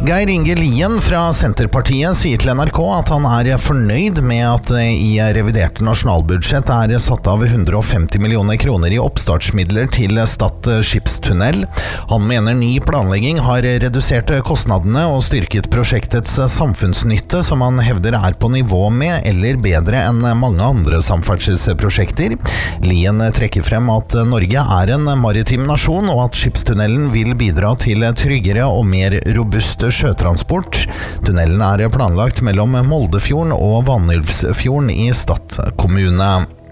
Geir Inge Lien fra Senterpartiet sier til NRK at han fornøyd med at i reviderte nasjonalbudsjett satt av 150 millioner kroner i oppstartsmidler til Stad skipstunnel. Han mener ny planlegging har redusert kostnadene og styrket prosjektets samfunnsnytte, som han hevder på nivå med eller bedre enn mange andre samferdselsprosjekter. Lien trekker frem at Norge en maritim nasjon, og at skipstunnelen vil bidra til tryggere og mer robust sjøtransport. Tunnelen planlagt mellom Moldefjorden og Vanylvsfjorden i Stad kommune.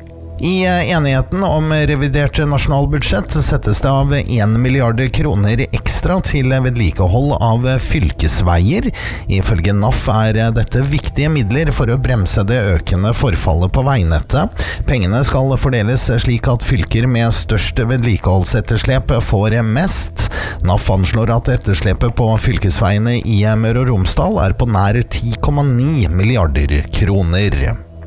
I enigheten om revidert nasjonalbudsjett settes det av 1 milliard kroner ekstra til vedlikehold av fylkesveier. Ifølge NAF dette viktige midler for å bremse det økende forfallet på veinettet. Pengene skal fordeles slik at fylker med størst vedlikeholdsetterslep får mest. NAF anslår at etterslepet på fylkesveiene i Møre og Romsdal på nær 10,9 milliarder kroner.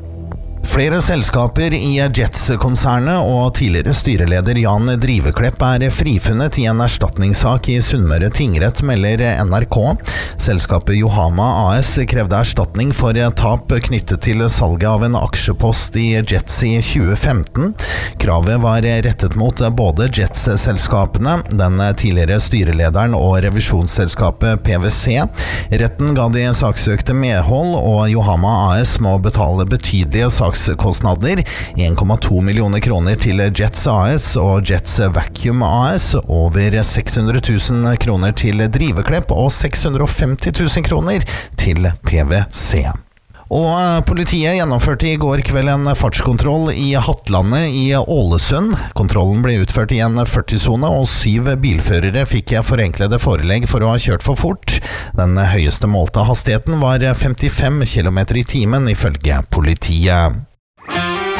Flere selskaper i Jets-konsernet og tidligere styreleder Jan Driveklepp frifunnet i en erstatningssak i Sunnmøre tingrett, melder NRK. Selskapet Yohama AS krevde erstatning for tap knyttet til salget av en aksjepost i Jets i 2015. Kravet var rettet mot både Jets-selskapene, den tidligere styrelederen og revisjonsselskapet PwC. Retten ga de saksøkte medhold, og Yohama AS må betale betydelige sakskostnader, 1,2 millioner kroner til Jets AS og Jets Vacuum AS, over 600 000 kroner til Driveklepp og 650 000 kroner til PwC. Og politiet gjennomførte i går kveld en fartskontroll i Hattlandet i Ålesund. Kontrollen ble utført i en 40-sone, og 7 bilførere fikk forenklede forelegg for å ha kjørt for fort. Den høyeste målte hastigheten var 55 km i timen, ifølge politiet.